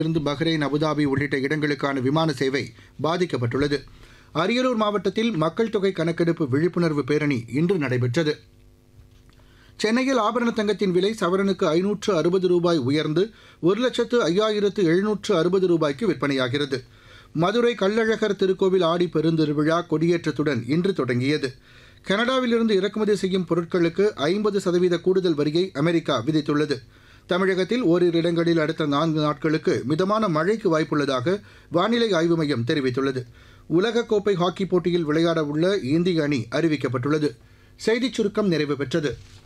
இருந்து Bahrain, Abu Dhabi உள்ளிட்ட இடங்களுக்கான விமான சேவை பாதிக்கப்பட்டுள்ளது. அரியலூர் மாவட்டத்தில் மக்கள் தொகை கணக்கெடுப்பு விழிப்புணர்வு பேரணி இன்று நடைபெற்றது. சென்னையில் ஆபரண தங்கத்தின் விலை சவரனுக்கு 560 ரூபாய் உயர்ந்து 1,05,760 ரூபாய்க்கு விற்பனையாகிறது. மதுரை கள்ளழகர் திருக்கோவில் ஆடி பெருந்திருவிழா கொடியேற்றத்துடன் இன்று தொடங்கியது. கனடாவிலிருந்து இறக்குமதி செய்யும் பொருட்களுக்கு 50% கூடுதல் வரியை அமெரிக்கா விதித்துள்ளது. தமிழகத்தில் ஓரிரு இடங்களில் அடுத்த 4 நாட்களுக்கு மிதமான மழைக்கு வாய்ப்புள்ளதாக வானிலை ஆய்வு மையம் தெரிவித்துள்ளது. உலகக்கோப்பை ஹாக்கி போட்டியில் விளையாடவுள்ள இந்திய அணி அறிவிக்கப்பட்டுள்ளது. செய்திச் சுருக்கம் நிறைவு பெற்றது.